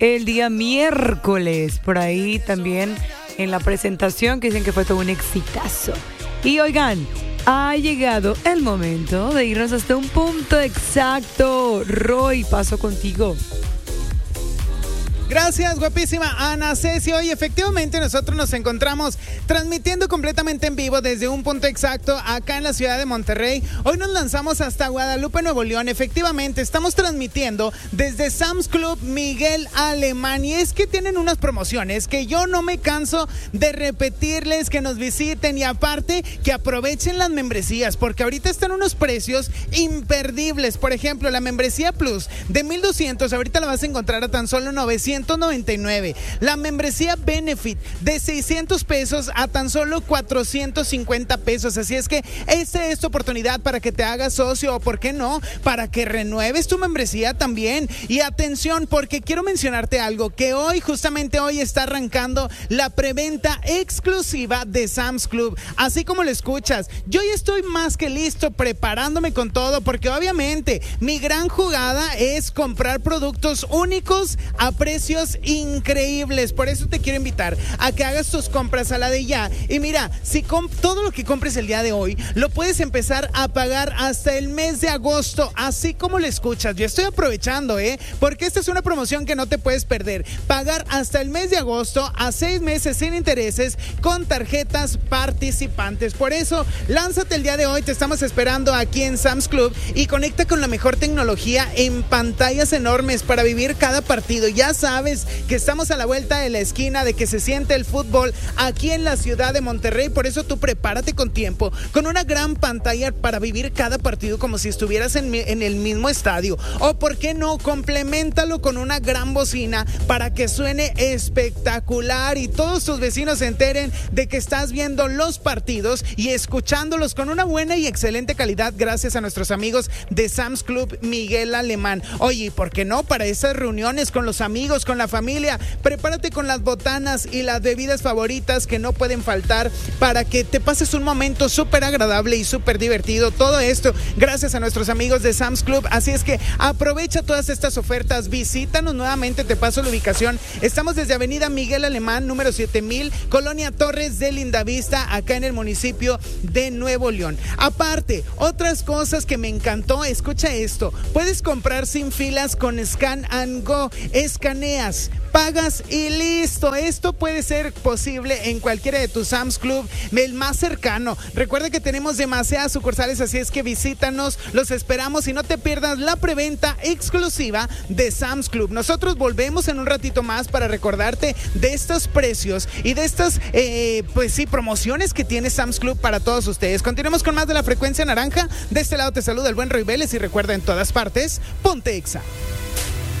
el día miércoles. Por ahí también en la presentación que dicen que fue todo un exitazo. Y oigan, ha llegado el momento de irnos hasta un punto exacto. Roy, paso contigo. Gracias, guapísima Ana Ceci. Hoy efectivamente nosotros nos encontramos transmitiendo completamente en vivo desde un punto exacto acá en la ciudad de Monterrey. Hoy nos lanzamos hasta Guadalupe, Nuevo León. Efectivamente, estamos transmitiendo desde Sam's Club Miguel Alemán. Y es que tienen unas promociones que yo no me canso de repetirles, que nos visiten y aparte que aprovechen las membresías, porque ahorita están unos precios imperdibles. Por ejemplo, la membresía Plus de 1,200, ahorita la vas a encontrar a tan solo 999. La membresía Benefit de 600 pesos a tan solo 450 pesos. Así es que esta es tu oportunidad para que te hagas socio o, ¿por qué no?, para que renueves tu membresía también. Y atención, porque quiero mencionarte algo, que hoy, justamente hoy, está arrancando la preventa exclusiva de Sam's Club. Así como lo escuchas, yo ya estoy más que listo, preparándome con todo, porque obviamente mi gran jugada es comprar productos únicos a precios increíbles. Por eso te quiero invitar a que hagas tus compras a la de ya. Y mira, si todo lo que compres el día de hoy lo puedes empezar a pagar hasta el mes de agosto, así como lo escuchas. Yo estoy aprovechando, porque esta es una promoción que no te puedes perder. Pagar hasta el mes de agosto a 6 meses sin intereses con tarjetas participantes. Por eso, lánzate el día de hoy. Te estamos esperando aquí en Sam's Club y conecta con la mejor tecnología en pantallas enormes para vivir cada partido. Ya sabes que estamos a la vuelta de la esquina, de que se siente el fútbol aquí en la ciudad de Monterrey. Por eso tú prepárate con tiempo, con una gran pantalla para vivir cada partido como si estuvieras en el mismo estadio. O por qué no, compleméntalo con una gran bocina para que suene espectacular y todos tus vecinos se enteren de que estás viendo los partidos y escuchándolos con una buena y excelente calidad gracias a nuestros amigos de Sam's Club Miguel Alemán. Oye, ¿y por qué no? Para esas reuniones con los amigos, con la familia, prepárate con las botanas y las bebidas favoritas que no pueden faltar para que te pases un momento súper agradable y súper divertido. Todo esto gracias a nuestros amigos de Sam's Club. Así es que aprovecha todas estas ofertas, visítanos nuevamente, te paso la ubicación. Estamos desde Avenida Miguel Alemán, número 7000, Colonia Torres de Lindavista, acá en el municipio de Nuevo León. Aparte, otras cosas que me encantó, escucha esto, puedes comprar sin filas con Scan and Go. Escaneas, pagas y listo. Esto puede ser posible en cualquiera de tus Sam's Club, el más cercano. Recuerda que tenemos demasiadas sucursales, así es que visítanos, los esperamos y no te pierdas la preventa exclusiva de Sam's Club. Nosotros volvemos en un ratito más para recordarte de estos precios y de estas, promociones que tiene Sam's Club para todos ustedes. Continuemos con más de la frecuencia naranja. De este lado te saluda el buen Roy Vélez y recuerda, en todas partes, ponte Exa.